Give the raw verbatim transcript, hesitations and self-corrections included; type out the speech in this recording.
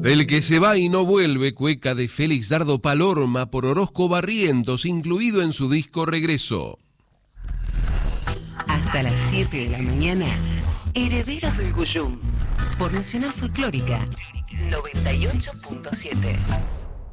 Del que se va y no vuelve, cueca de Félix Dardo Palorma por Orozco Barrientos, incluido en su disco Regreso. Hasta las siete de la mañana, Herederos del Cuyum, por Nacional Folclórica noventa y ocho punto siete.